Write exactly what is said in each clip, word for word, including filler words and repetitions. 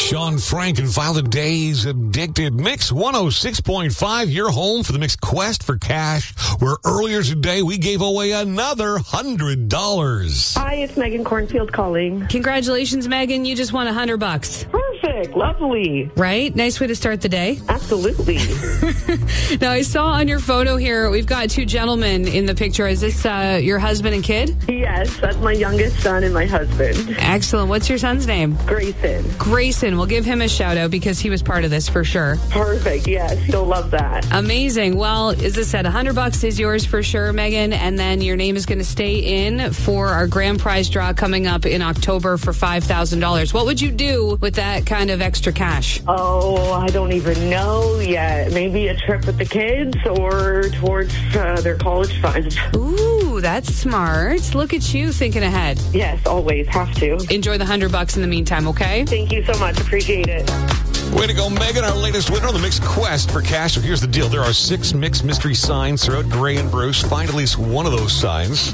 Sean Frank and Violet Days, Addicted. Mix one oh six point five, your home for the Mix Quest for Cash, where earlier today we gave away another one hundred dollars. Hi, it's Megan Cornfield calling. Congratulations, Megan. You just won one hundred bucks. Perfect. Lovely. Right? Nice way to start the day. Absolutely. Now, I saw on your photo here, we've got two gentlemen in the picture. Is this uh, your husband and kid? Yes, that's my youngest son and my husband. Excellent. What's your son's name? Grayson. Grayson. We'll give him a shout out because he was part of this for sure. Perfect. Yes, he'll love that. Amazing. Well, as I said, one hundred bucks is yours for sure, Megan. And then your name is going to stay in for our grand prize draw coming up in October for five thousand dollars. What would you do with that kind of extra cash? Oh, I don't even know yet. Maybe a trip with the kids or towards uh, their college funds. Ooh, that's smart. Look at you thinking ahead. Yes, always have to. Enjoy the one hundred bucks in the meantime, okay? Thank you so much. Appreciate it. Way to go, Megan, our latest winner on the Mix Quest for Cash. So here's the deal. There are six Mix mystery signs throughout Gray and Bruce. Find at least one of those signs.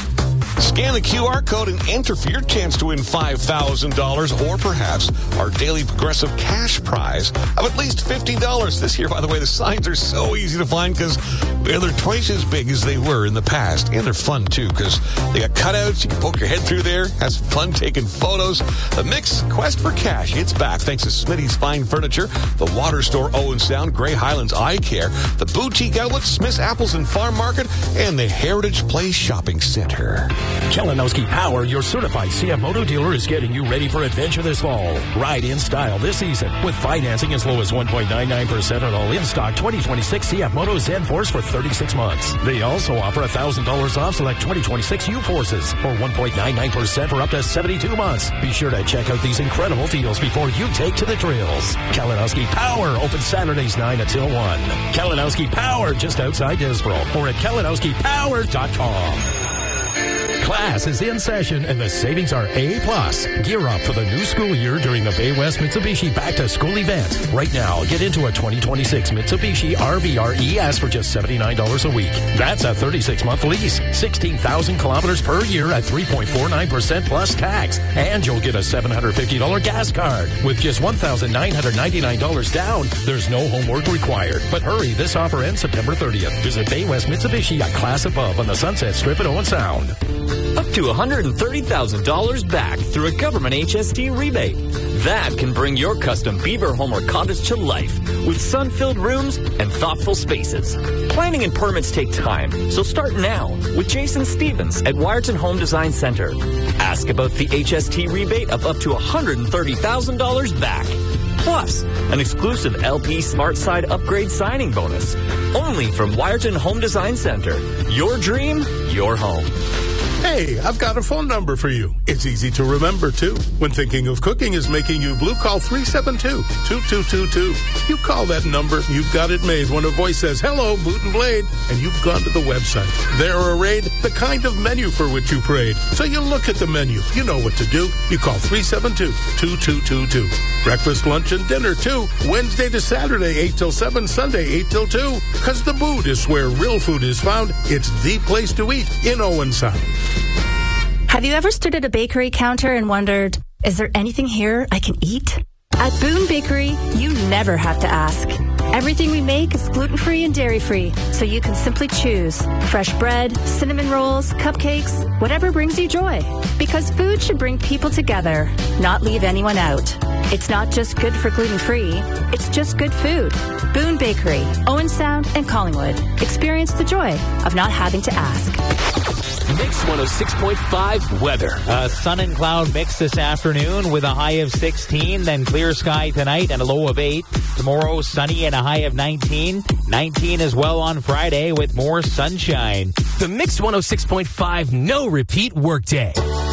Scan the Q R code and enter for your chance to win five thousand dollars or perhaps our daily progressive cash prize of at least fifty dollars. This year, by the way, the signs are so easy to find because well, they're twice as big as they were in the past. And they're fun, too, because they got cutouts. You can poke your head through there. Have some fun taking photos. The Mix Quest for Cash, it's back thanks to Smitty's Fine Furniture, the Water Store Owen Sound, Grey Highlands Eye Care, the Boutique Outlet, Smith's Apples and Farm Market, and the Heritage Place Shopping Center. Kalinowski Power, your certified C F Moto dealer, is getting you ready for adventure this fall. Ride in style this season with financing as low as one point nine nine percent on all in-stock twenty twenty-six C F Moto Zen Force for thirty-six months. They also offer one thousand dollars off select twenty twenty-six U-Forces or one point nine nine percent for up to seventy-two months. Be sure to check out these incredible deals before you take to the trails. Kalinowski Power, open Saturdays nine until one. Kalinowski Power, just outside Disbro, or at kalinowski power dot com. Class is in session and the savings are A plus. Gear up for the new school year during the Bay West Mitsubishi Back to School event. Right now, get into a twenty twenty-six Mitsubishi R V R E S for just seventy-nine dollars a week. That's a thirty-six month lease, sixteen thousand kilometers per year at three point four nine percent plus tax. And you'll get a seven hundred fifty dollars gas card. With just one thousand nine hundred ninety-nine dollars down, there's no homework required. But hurry, this offer ends September thirtieth. Visit Bay West Mitsubishi, a class above on the Sunset Strip at Owen Sound. Up to one hundred thirty thousand dollars back through a government H S T rebate. That can bring your custom Beaver home or cottage to life with sun-filled rooms and thoughtful spaces. Planning and permits take time, so start now with Jason Stevens at Wyerton Home Design Center. Ask about the H S T rebate of up to one hundred thirty thousand dollars back. Plus, an exclusive L P Smart Side upgrade signing bonus. Only from Wyerton Home Design Center. Your dream, your home. Hey, I've got a phone number for you. It's easy to remember, too. When thinking of cooking is making you blue, call three seven two, two two two two. You call that number, you've got it made when a voice says, hello, Boot and Blade, and you've gone to the website. There arrayed the kind of menu for which you prayed. So you look at the menu. You know what to do. You call three seven two, two two two two. Breakfast, lunch, and dinner, too. Wednesday to Saturday, eight till seven, Sunday, eight till two. Because the Boot is where real food is found. It's the place to eat in Owen Sound. Have you ever stood at a bakery counter and wondered, is there anything here I can eat? At Boone Bakery, you never have to ask. Everything we make is gluten-free and dairy-free, so you can simply choose fresh bread, cinnamon rolls, cupcakes, whatever brings you joy. Because food should bring people together, not leave anyone out. It's not just good for gluten-free, it's just good food. Boone Bakery, Owen Sound, and Collingwood. Experience the joy of not having to ask. Mix one oh six point five weather. A sun and cloud mix this afternoon with a high of sixteen, then clear sky tonight and a low of eight. Tomorrow, sunny and a high of nineteen. nineteen as well on Friday with more sunshine. The Mix one oh six point five no repeat workday.